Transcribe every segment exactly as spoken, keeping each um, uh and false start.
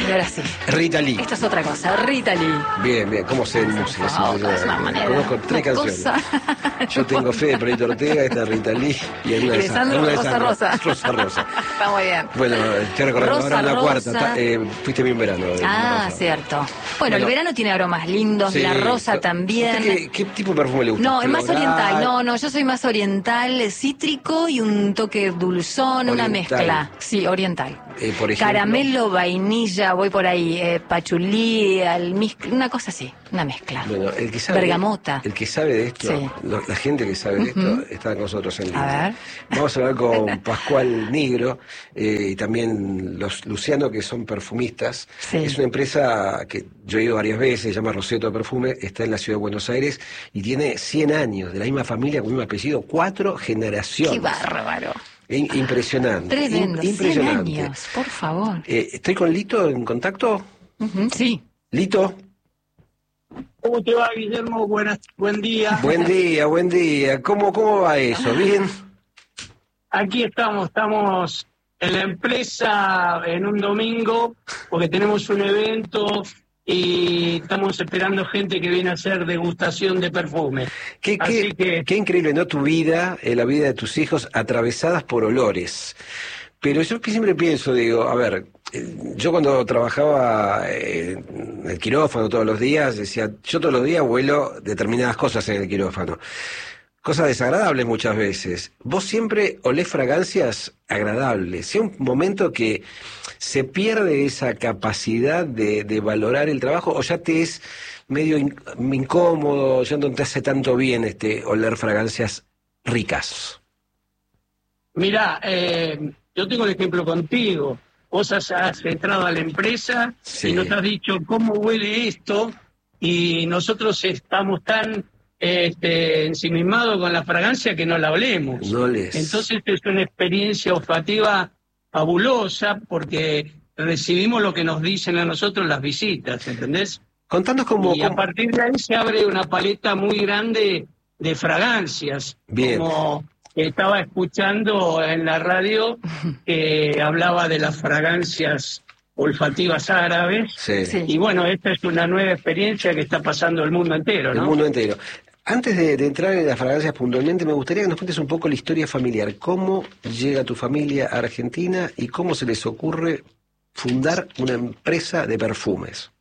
Y ahora sí. Rita Lee. Esto es otra cosa, Rita Lee. Bien, bien, ¿cómo sé música? No, es una manera, Conozco tres una canciones. Cosa. Yo tengo fe de Perito Ortega, esta Rita Lee y en una de esas. Sandro una de Rosa esas, Rosa. Rosa Rosa. Está muy bien. Bueno, estoy recordando Rosa, ahora la Rosa. cuarta. Está, eh, fuiste bien verano. eh, Ah, Rosa. cierto. Bueno, Bueno. el verano tiene aromas lindos, Sí. la rosa también. ¿Usted qué, qué tipo de perfume le gusta? No, es más ¿Floral? oriental. No, no, yo soy más oriental, eh, cítrico y un toque dulzón, una Oriental. mezcla. Sí, oriental. Eh, por ejemplo. Caramelo, vainilla, voy por ahí, eh, pachulí, almizcle, una cosa así, una mezcla. Bueno, el que sabe, Bergamota. El que sabe de esto, Sí. lo- la gente que sabe de esto, está con nosotros en línea. A ver. Vamos a hablar con Pascual Nigro eh, y también los Luciano, que son perfumistas. Sí. Es una empresa que yo he ido varias veces, se llama Roseto Perfume, está en la ciudad de Buenos Aires y tiene cien años, de la misma familia, con el mismo apellido, cuatro generaciones. Qué bárbaro. In- impresionante. Tremendo, in- cien impresionante. años, por favor. Eh, ¿Estoy con Lito en contacto? Ujú, sí. Lito. ¿Cómo te va, Guillermo? Buenas, buen día. Buen día, buen día. ¿Cómo, cómo va eso? ¿Bien? Aquí estamos, estamos en la empresa en un domingo porque tenemos un evento y estamos esperando gente que viene a hacer degustación de perfume. Qué, Así qué, que qué increíble, ¿no? Tu vida, eh, la vida de tus hijos, atravesadas por olores. Pero yo que siempre pienso, digo, a ver, eh, yo cuando trabajaba eh, en el quirófano todos los días, decía, yo todos los días huelo determinadas cosas en el quirófano. Cosas desagradables muchas veces. Vos siempre olés fragancias agradables. Sea un momento que se pierde esa capacidad de, de valorar el trabajo o ya te es medio in- incómodo, ya no te hace tanto bien este oler fragancias ricas. mirá, eh, yo tengo el ejemplo contigo. Vos has, has entrado a la empresa Sí. y nos has dicho cómo huele esto y nosotros estamos tan este, ensimismados con la fragancia que no la olemos. No les... Entonces es una experiencia olfativa fabulosa porque recibimos lo que nos dicen a nosotros las visitas, ¿entendés? Contanos cómo... Y a cómo- partir de ahí se abre una paleta muy grande de fragancias. Bien. Como estaba escuchando en la radio que hablaba de las fragancias olfativas árabes. Sí. Sí. Y bueno, esta es una nueva experiencia que está pasando el mundo entero, El ¿no? mundo entero. Antes de, de entrar en las fragancias puntualmente, me gustaría que nos cuentes un poco la historia familiar. ¿Cómo llega tu familia a Argentina y cómo se les ocurre fundar una empresa de perfumes?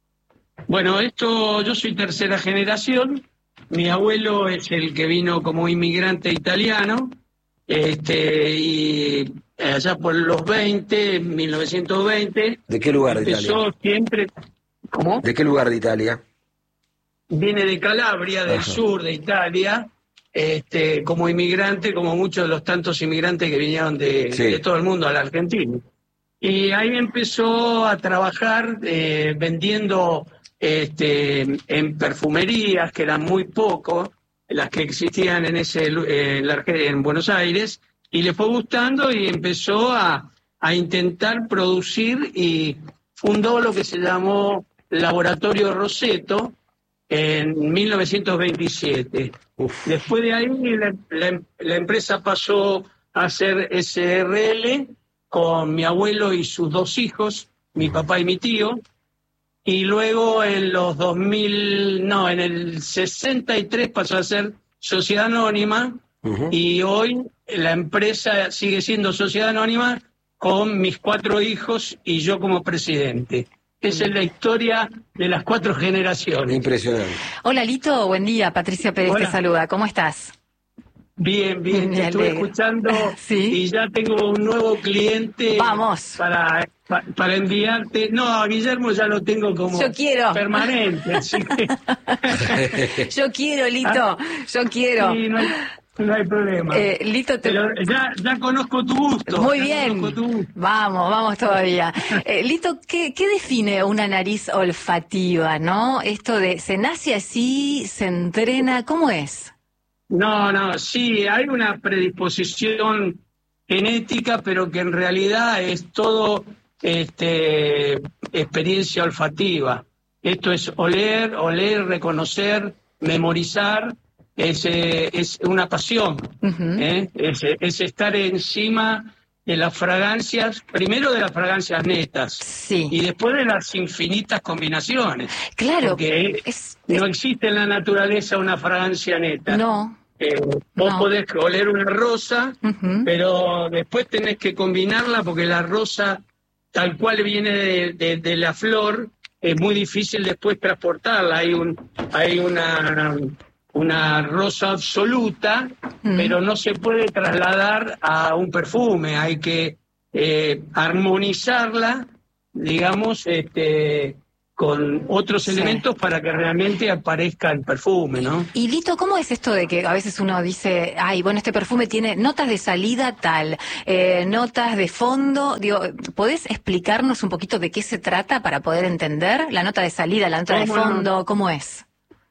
Bueno, esto, yo soy tercera generación. Mi abuelo es el que vino como inmigrante italiano. Este, y allá por los veinte, mil novecientos veinte, ¿De qué lugar de empezó Italia? siempre. ¿Cómo? ¿De qué lugar de Italia? Viene de Calabria, del Ajá. sur de Italia, este, como inmigrante, como muchos de los tantos inmigrantes que vinieron de, Sí. de todo el mundo a la Argentina. Y ahí empezó a trabajar eh, vendiendo este, en perfumerías, que eran muy pocos, las que existían en, ese, lu- eh, en, la Arge- en Buenos Aires, y le fue gustando y empezó a, a intentar producir y fundó lo que se llamó Laboratorio Roseto, en mil novecientos veintisiete. Uf. Después de ahí la, la- la empresa pasó a ser S R L con mi abuelo y sus dos hijos, mi papá y mi tío, y luego en los dos mil, no, en el sesenta y tres pasó a ser Sociedad Anónima Ujú. y hoy la empresa sigue siendo Sociedad Anónima con mis cuatro hijos y yo como presidente. Esa es la historia de las cuatro generaciones. Impresionante. Hola Lito, buen día. Patricia Pérez Hola. te saluda. ¿Cómo estás? Bien, bien, Me te estuve alegro. escuchando Sí. y ya tengo un nuevo cliente Vamos. para pa- para enviarte. No, a Guillermo ya lo tengo como Yo quiero. permanente, así que Yo quiero, Lito. Yo quiero. sí, no, hay, no hay problema. Eh, Lito, te... Pero ya, ya conozco tu gusto. Muy ya bien. conozco tu gusto. Vamos, vamos todavía. Eh, Lito, ¿qué, ¿qué define una nariz olfativa, no? Esto de, ¿se nace así? ¿Se entrena? ¿Cómo es? No, no, sí, hay una predisposición genética, pero que en realidad es todo este, experiencia olfativa. Esto es oler, oler, reconocer, memorizar, es, eh, es una pasión, Ujú. ¿eh? es, es estar encima de las fragancias, primero de las fragancias netas, sí, y después de las infinitas combinaciones. Claro, porque es, no es, existe en la naturaleza una fragancia neta. no. Eh, vos No. podés oler una rosa, Ujú. pero después tenés que combinarla porque la rosa, tal cual viene de, de, de la flor, es muy difícil después transportarla. Hay un hay una, una rosa absoluta, Mm. pero no se puede trasladar a un perfume. Hay que eh, armonizarla, digamos, este con otros Sí. elementos para que realmente aparezca el perfume, ¿no? Y Lito, ¿cómo es esto de que a veces uno dice, ay, bueno, este perfume tiene notas de salida tal, eh, notas de fondo? Digo, ¿podés explicarnos un poquito de qué se trata para poder entender la nota de salida, la nota de ¿Cómo no? fondo? ¿Cómo es?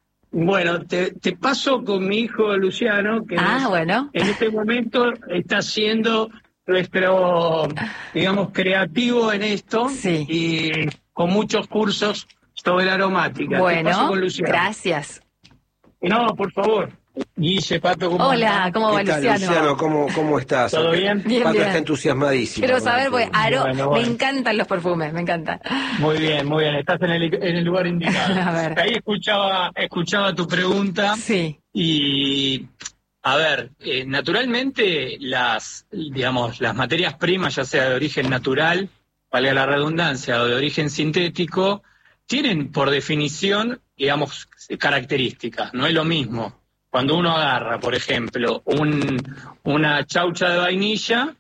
Bueno, te, te paso con mi hijo Luciano, que Ah, es- bueno. en este momento está siendo nuestro, digamos, creativo en esto, Sí. y con muchos cursos sobre la aromática. Te paso Bueno, con Luciano. gracias. No, por favor. Guille, Pato, ¿cómo Hola, andás? ¿cómo va, ¿Qué tal, Luciano? Luciano? ¿Cómo, cómo estás? ¿Todo bien? Bien, Pato bien. está entusiasmadísimo. Quiero saber, porque Aro, Bueno, bueno. me encantan los perfumes, me encantan. Muy bien, muy bien. Estás en el, en el lugar indicado. A ver. Ahí escuchaba, escuchaba tu pregunta. Sí. Y a ver, eh, naturalmente las, digamos, las materias primas, ya sea de origen natural, valga la redundancia, o de origen sintético, tienen por definición, digamos, características. No es lo mismo cuando uno agarra, por ejemplo, un, una chaucha de vainilla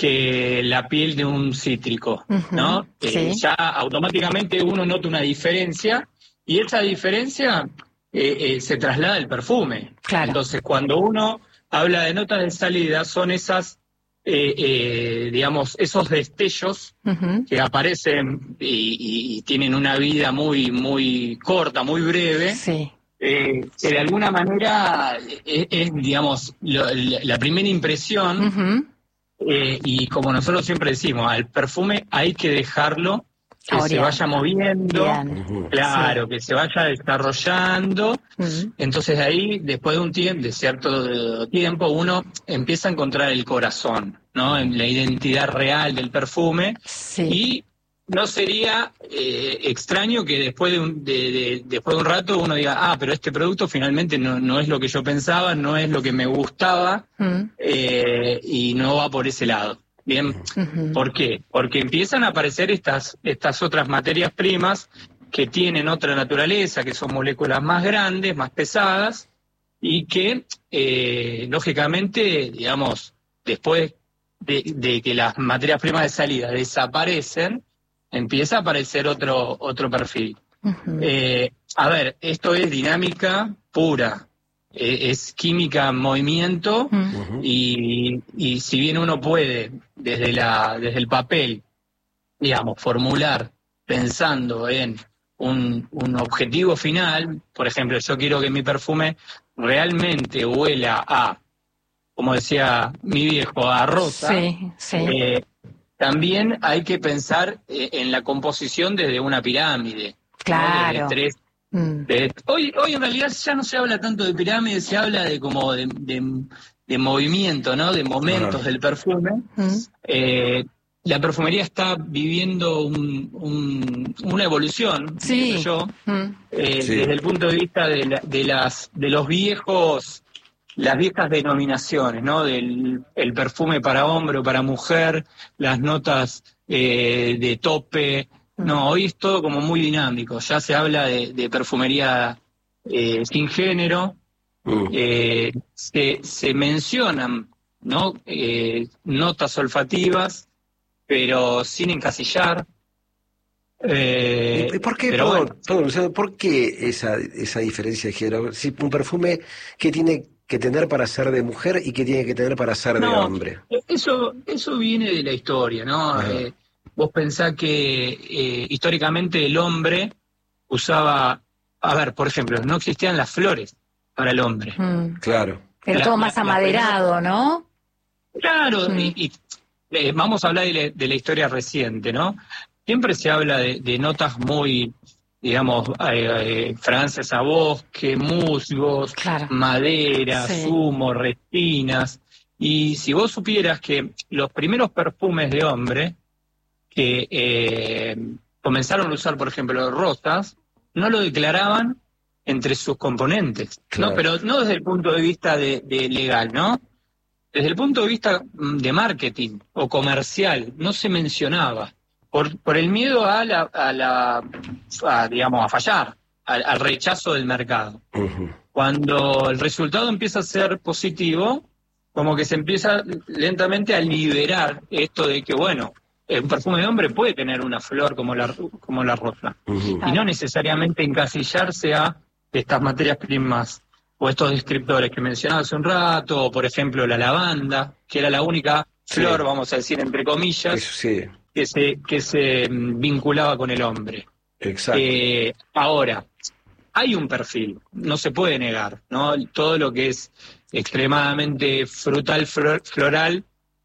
que la piel de un cítrico, Ujú, ¿no? Eh, sí. ya automáticamente uno nota una diferencia, y esa diferencia eh, eh, se traslada al perfume. Claro. Entonces, cuando uno habla de notas de salida, son esas, eh, eh, digamos, esos destellos Ujú. que aparecen y, y tienen una vida muy, muy corta, muy breve, Sí. eh, que de alguna manera es, es, digamos, lo- la, la primera impresión. Ujú. Eh, y como nosotros siempre decimos, al perfume hay que dejarlo que Ahora. se vaya moviendo, Bien. Ujú. claro, que se vaya desarrollando. Ujú. Entonces de ahí, después de un tiempo, de cierto tiempo, uno empieza a encontrar el corazón, ¿no? En la identidad real del perfume. Sí. Y no sería eh, extraño que después de un de, de- después de un rato uno diga, ah, pero este producto finalmente no, no es lo que yo pensaba, no es lo que me gustaba, Mm. eh, y no va por ese lado. Bien, Ujú. ¿por qué? Porque empiezan a aparecer estas, estas otras materias primas que tienen otra naturaleza, que son moléculas más grandes, más pesadas, y que, eh, lógicamente, digamos, después de, de que las materias primas de salida desaparecen, empieza a aparecer otro, otro perfil. Ujú. Eh, a ver, esto es dinámica pura, eh, es química en movimiento, Mm. Ujú. y, y si bien uno puede, desde, la, desde el papel, digamos, formular pensando en un, un objetivo final, por ejemplo, yo quiero que mi perfume realmente huela a, como decía mi viejo, a rosa. Sí, sí. Eh, también hay que pensar eh, en la composición desde una pirámide. ¿no? Claro. Desde tres- Mm. de- hoy, hoy en realidad ya no se habla tanto de pirámide, se habla de como de, de- de movimiento, ¿no? De momentos Ajá. del perfume. Mm. Eh, la perfumería está viviendo un- un- una evolución, Sí. creo yo, Mm. eh, Sí. desde el punto de vista de, la- de las de los viejos, las viejas denominaciones, ¿no? Del el perfume para hombre o para mujer, las notas eh, de tope. No, hoy es todo como muy dinámico. Ya se habla de, de perfumería eh, sin género. Mm. Eh, se, se mencionan, ¿no? Eh, notas olfativas, pero sin encasillar. Eh, ¿Y por qué, pero perdón, bueno. perdón, Luciano, por qué esa, esa diferencia de género? Si un perfume, ¿qué tiene que tener para ser de mujer y qué tiene que tener para ser de No, hombre? Eso, eso viene de la historia, ¿no? Ajá. Eh, vos pensás que eh, históricamente el hombre usaba, a ver, por ejemplo, no existían las flores para el hombre. Mm. Claro. Era La- todo la- más la amaderado, ¿no? Claro, Mm. y, y, eh, vamos a hablar de la, de la historia reciente, ¿no? Siempre se habla de, de notas muy, digamos, eh, eh, fragancias a bosque, musgos, Claro. madera, Sí. zumo, resinas. Y si vos supieras que los primeros perfumes de hombre que eh, comenzaron a usar, por ejemplo, rosas, no lo declaraban entre sus componentes, Claro. ¿no? Pero no desde el punto de vista de, de legal, ¿no? Desde el punto de vista de marketing o comercial, no se mencionaba, por, por el miedo a la, a la a, digamos, a fallar, al, al rechazo del mercado. Ujú. Cuando el resultado empieza a ser positivo, como que se empieza lentamente a liberar esto de que, bueno, un perfume de hombre puede tener una flor como la, como la rosa, Ujú. y no necesariamente encasillarse a estas materias primas o estos descriptores que mencionaba hace un rato, o por ejemplo la lavanda, que era la única Sí. flor, vamos a decir entre comillas, Eso sí, que se, que se mm, vinculaba con el hombre. exacto. Eh, ahora, hay un perfil, no se puede negar, ¿no? Todo lo que es extremadamente frutal, flor- floral,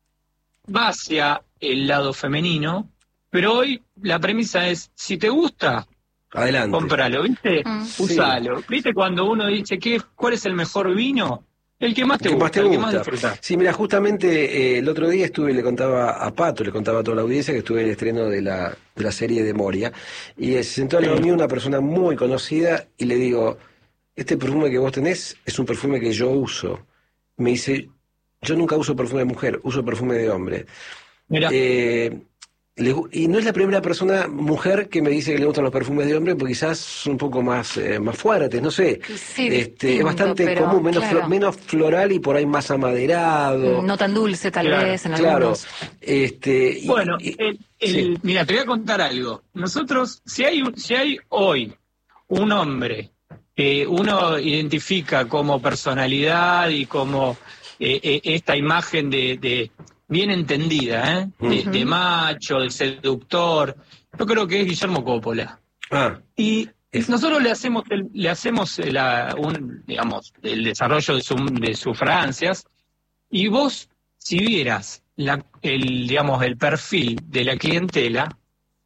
va hacia el lado femenino, pero hoy la premisa es, si te gusta, Adelante. cómpralo, ¿viste? Mm. Usalo. ¿Viste cuando uno dice, ¿qué, ¿cuál es el mejor vino? El que más te ¿Qué gusta, más te el que gusta? más disfrutás. Sí, mira, justamente eh, el otro día estuve, le contaba a Pato, le contaba a toda la audiencia que estuve en el estreno de la, de la serie de Moria, y eh, se sentó al lado mío una persona muy conocida y le digo, este perfume que vos tenés es un perfume que yo uso. Me dice, yo nunca uso perfume de mujer, uso perfume de hombre. Mirá, Eh, le gu- y no es la primera persona, mujer, que me dice que le gustan los perfumes de hombre, porque quizás son un poco más, eh, más fuertes, no sé. Sí, Este, distinto, es bastante pero, común, menos, claro. flo- menos floral y por ahí más amaderado. No tan dulce tal Claro, vez en Claro. algunos. Este, y- bueno, y- el- el- sí. mira, te voy a contar algo. Nosotros, si hay, un- si hay hoy un hombre que uno identifica como personalidad y como eh, eh, esta imagen de, de bien entendida, ¿eh? de, Ujú. de macho, de seductor, yo creo que es Guillermo Coppola. Ah, Y Es- nosotros le hacemos el, le hacemos la, un, digamos, el desarrollo de, su, de sus fragancias, y vos, si vieras la, el, digamos, el perfil de la clientela,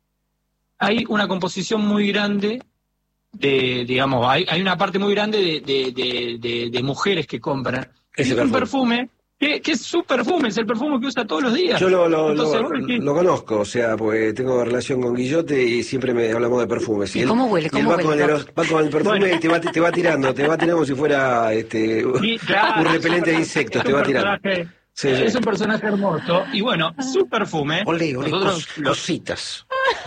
hay una composición muy grande de, digamos, hay, hay una parte muy grande de, de, de, de, de mujeres que compran. Ese Y es un perfume. perfume que, que es su perfume, es el perfume que usa todos los días. yo lo, lo, Entonces, lo, vos decís, lo conozco, o sea, porque tengo relación con Guillote y siempre me hablamos de perfumes. ¿Y él- cómo huele? y él ¿Cómo va huele? con, el, va con el perfume Bueno. y te va, te va tirando, te va tirando como si fuera este, Sí, claro, un es repelente de un insectos, es te un va tirando. personaje- Sí, sí. Es un personaje hermoso. Y bueno, su perfume. Olé, olé, nosotros cos- lo- cositas.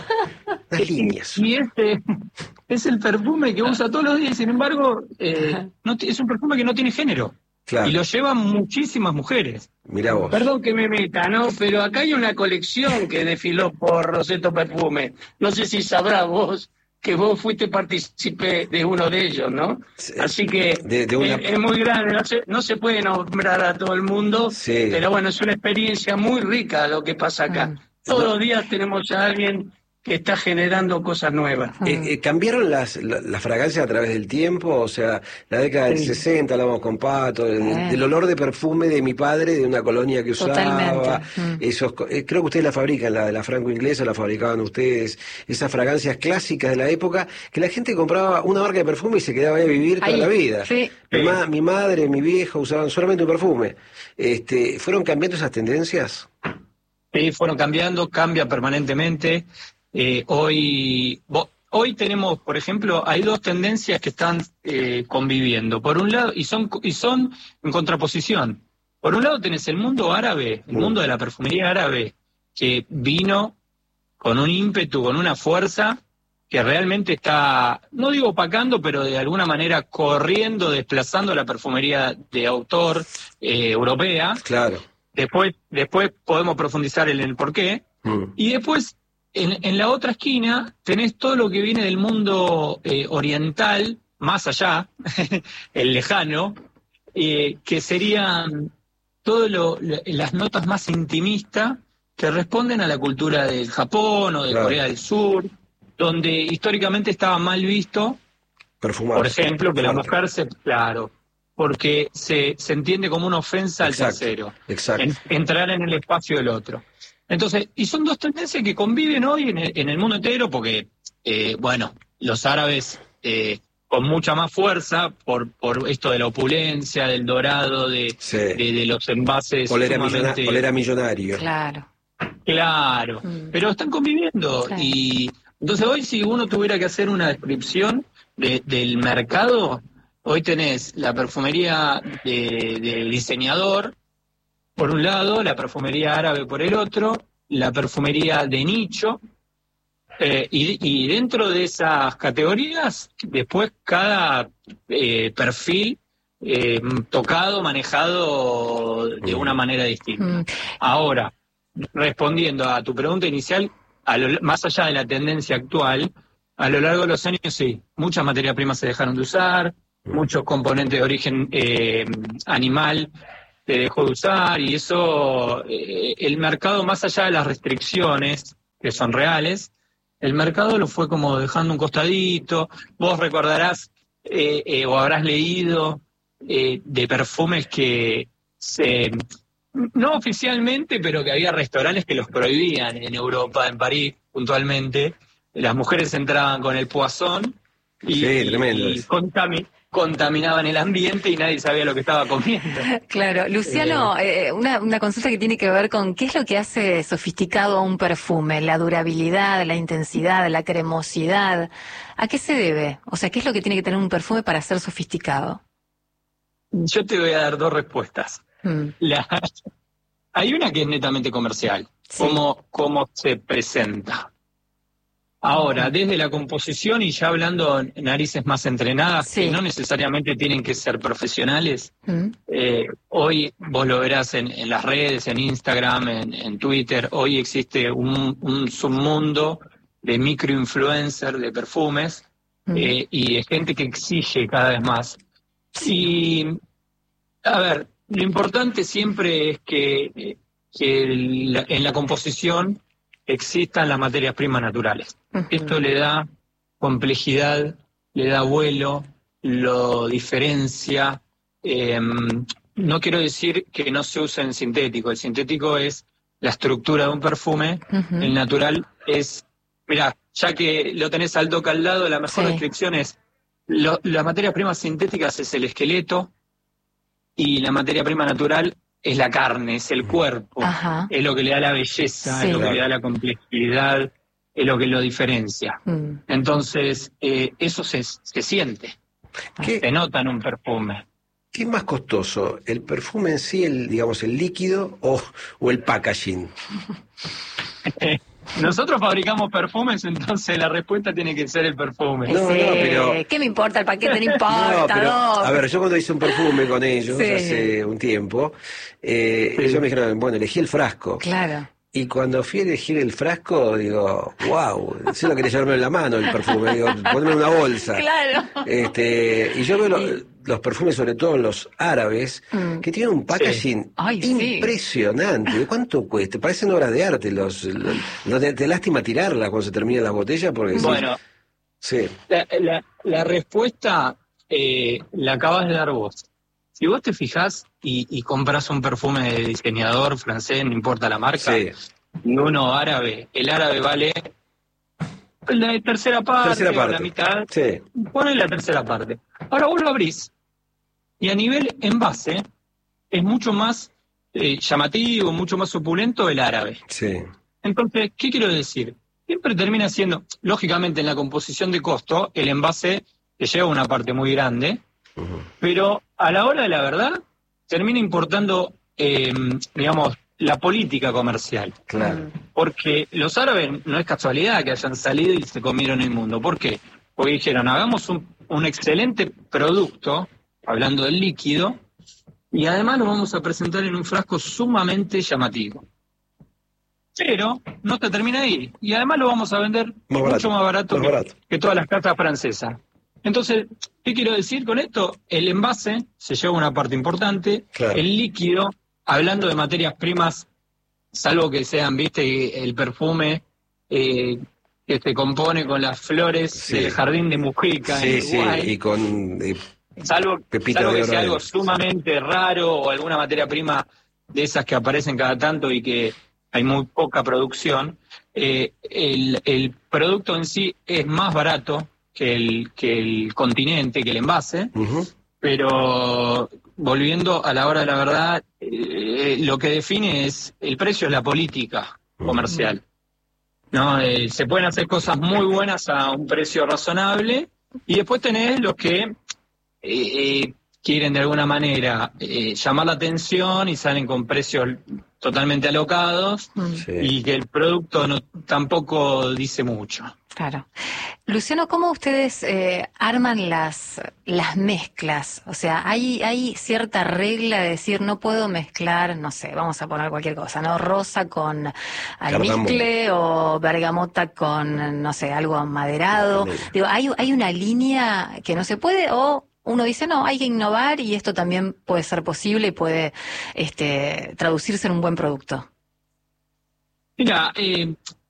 Las líneas. Y este es el perfume que usa todos los días. Sin embargo, eh, no ti- es un perfume que no tiene género. Claro, Y lo llevan muchísimas mujeres. mirá vos. Perdón que me meta, ¿no? Pero acá hay una colección que desfiló por Rosetto Perfume. No sé si sabrás vos que vos fuiste partícipe de uno de ellos, ¿no? Sí, Así que de- de una- es, es muy grande, no se, no se puede nombrar a todo el mundo, Sí. pero bueno, es una experiencia muy rica lo que pasa acá. Mm. Todos los días tenemos a alguien que está generando cosas nuevas. Eh, eh, ¿Cambiaron las, la- las fragancias a través del tiempo? O sea, la década del Sí. sesenta, hablábamos con Pato, del, Eh. del olor de perfume de mi padre, de una colonia que usaba. Totalmente. Mm. Esos, co- eh, creo que ustedes la fabrican, la de la franco-inglesa, la fabricaban ustedes. Esas fragancias clásicas de la época, que la gente compraba una marca de perfume y se quedaba ahí a vivir toda Ahí, la vida. sí. Mi, ma- mi madre, mi viejo usaban solamente un perfume. Este, ¿Fueron cambiando esas tendencias? Sí, fueron cambiando, cambia permanentemente. Eh, hoy, bo- hoy tenemos, por ejemplo, hay dos tendencias que están eh, conviviendo. Por un lado, y son, y son en contraposición. Por un lado tenés el mundo árabe, el Mm. mundo de la perfumería árabe, que vino con un ímpetu, con una fuerza que realmente está, no digo opacando, pero de alguna manera corriendo, desplazando la perfumería de autor eh, europea. Claro. Después, después podemos profundizar en el por qué. Mm. Y después, en, en la otra esquina, tenés todo lo que viene del mundo eh, oriental, más allá, el lejano, eh, que serían todas las notas más intimistas que responden a la cultura del Japón o de Claro. Corea del Sur, donde históricamente estaba mal visto, Perfumado. por ejemplo, que la Fuerte. mujer se... Claro, porque se, se entiende como una ofensa Exacto. al tercero. Exacto. En- entrar en el espacio del otro. Entonces, y son dos tendencias que conviven hoy en el, en el mundo entero, porque, eh, bueno, los árabes, eh, con mucha más fuerza por por esto de la opulencia, del dorado, de, Sí. de, de los envases Polera, sumamente... millona- polera millonario. Claro. Claro, Mm. pero están conviviendo. Claro. Y entonces hoy si uno tuviera que hacer una descripción de, del mercado, hoy tenés la perfumería de, del diseñador por un lado, la perfumería árabe por el otro, la perfumería de nicho, eh, y, y dentro de esas categorías, después cada eh, perfil eh, tocado, manejado de una manera distinta. Mm. Ahora, respondiendo a tu pregunta inicial, a lo- más allá de la tendencia actual, a lo largo de los años sí, muchas materias primas se dejaron de usar, muchos componentes de origen eh, animal se dejó de usar, y eso, eh, el mercado, más allá de las restricciones, que son reales, el mercado lo fue como dejando un costadito. Vos recordarás eh, eh, o habrás leído eh, de perfumes que se... no oficialmente, pero que había restaurantes que los prohibían en Europa, en París puntualmente. Las mujeres entraban con el poisson y, Sí, tremendo y eso. contami- contaminaban el ambiente y nadie sabía lo que estaba comiendo. Claro, Luciano, eh, una, una consulta que tiene que ver con qué es lo que hace sofisticado a un perfume, la durabilidad, la intensidad, la cremosidad. ¿A qué se debe? O sea, ¿qué es lo que tiene que tener un perfume para ser sofisticado? Yo te voy a dar dos respuestas. Mm. La- hay una que es netamente comercial, Sí. cómo, cómo se presenta. Ahora, desde la composición y ya hablando en narices más entrenadas, Sí. que no necesariamente tienen que ser profesionales, Mm. eh, hoy vos lo verás en, en las redes, en Instagram, en, en Twitter, hoy existe un, un submundo de microinfluencers de perfumes Mm. eh, y de gente que exige cada vez más. Y, a ver, lo importante siempre es que, eh, que el- en la composición existan las materias primas naturales. Ujú. Esto le da complejidad, le da vuelo, lo diferencia. Eh, no quiero decir que no se use en sintético. El sintético es la estructura de un perfume. Ujú. El natural es, mira, ya que lo tenés al toque al lado, la mejor Sí. descripción es, lo- las materias primas sintéticas es el esqueleto y la materia prima natural es la carne, es el cuerpo. Ajá. Es lo que le da la belleza, Sí. es lo que Claro. le da la complejidad, es lo que lo diferencia. Mm. Entonces, eh, eso se, se siente, ¿Qué, se nota en un perfume. qué es más costoso? ¿El perfume en sí, el, digamos, el líquido o, o el packaging? Nosotros fabricamos perfumes, entonces la respuesta tiene que ser el perfume. No, no, Sí, pero- ¿qué me importa el paquete? No No, importa, pero, no. a ver, yo cuando hice un perfume con ellos Sí. hace un tiempo, eh, Sí. ellos me dijeron, bueno, elegí el frasco. Claro. Y cuando fui a elegir el frasco, digo, wow, yo no quería llevarme en la mano el perfume, digo, ponme en una bolsa. Claro. Este, y yo veo lo- los perfumes, sobre todo los árabes, Mm. que tienen un packaging Ay, sí. impresionante. ¿Cuánto cuesta? Parecen obras de arte. Los, los- no te, te lástima tirarla cuando se termina la botella porque sí. Bueno, Sí. la, la- la respuesta eh, la acabas de dar vos. Si vos te fijás y, y compras un perfume de diseñador francés, no importa la marca, Sí. y uno árabe, el árabe vale la tercera parte, Tercera o parte. la mitad, Sí. pone la tercera parte. Ahora vos lo abrís y a nivel envase es mucho más eh, llamativo, mucho más opulento el árabe. Sí. Entonces, ¿qué quiero decir? Siempre termina siendo, lógicamente en la composición de costo, el envase te lleva una parte muy grande, Ujú. pero a la hora de la verdad termina importando, eh, digamos, la política comercial. Claro. Porque los árabes no es casualidad que hayan salido y se comieron el mundo. ¿Por qué? Porque dijeron, hagamos un, un excelente producto, hablando del líquido, y además lo vamos a presentar en un frasco sumamente llamativo. Pero no te termina ahí. Y además lo vamos a vender Más barato, mucho más barato, más que, barato. que todas las casas francesas. Entonces, ¿qué quiero decir con esto? El envase se lleva una parte importante, Claro. el líquido, hablando de materias primas, salvo que sean, viste, el perfume eh, que se compone con las flores Sí. del jardín de Mujica Sí, en sí, Uruguay, y con... eh, salvo, Pepita salvo de que oro sea de- algo sumamente raro o alguna materia prima de esas que aparecen cada tanto y que hay muy poca producción, eh, el, el producto en sí es más barato que el, que el continente, que el envase, Ujú. pero volviendo a la hora de la verdad, eh, lo que define es el precio, es la política comercial. ¿No? Eh, se pueden hacer cosas muy buenas a un precio razonable y después tenés los que eh, eh, quieren de alguna manera eh, llamar la atención y salen con precios totalmente alocados Sí. y que el producto no tampoco dice mucho. Claro. Luciano, ¿cómo ustedes eh, arman las las mezclas? O sea, ¿hay hay cierta regla de decir no puedo mezclar, no sé, vamos a poner cualquier cosa, ¿no? Rosa con almizcle o bergamota con, no sé, algo amaderado. Canela. Digo, ¿hay, hay una línea que no se puede o uno dice, no, hay que innovar y esto también puede ser posible y puede este, traducirse en un buen producto? Mira, eh,